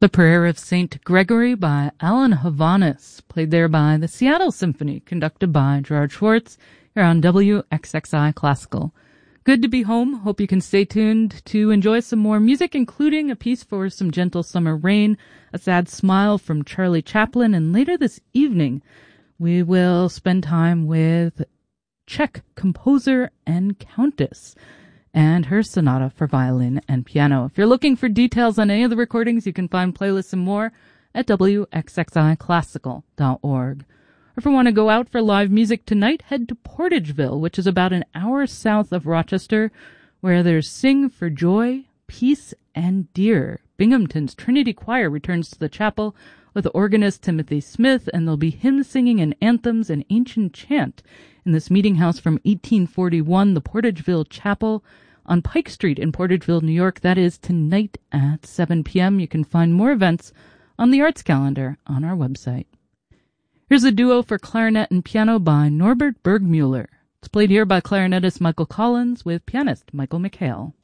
The Prayer of St. Gregory by Alan Havanis, played there by the Seattle Symphony, conducted by Gerard Schwartz, here on WXXI Classical. Good to be home. Hope you can stay tuned to enjoy some more music, including a piece for some gentle summer rain, A Sad Smile from Charlie Chaplin, and later this evening we will spend time with Czech composer and countess and her sonata for violin and piano. If you're looking for details on any of the recordings, you can find playlists and more at wxxiclassical.org. Or if you want to go out for live music tonight, head to Portageville, which is about an hour south of Rochester, where there's Sing for Joy, Peace, and Dear. Binghamton's Trinity Choir returns to the chapel with organist Timothy Smith, and there'll be hymn singing and anthems and ancient chant in this meeting house from 1841, the Portageville Chapel on Pike Street in Portageville, New York. That is tonight at 7 p.m. You can find more events on the arts calendar on our website. Here's a duo for clarinet and piano by Norbert Bergmuller. It's played here by clarinetist Michael Collins with pianist Michael McHale.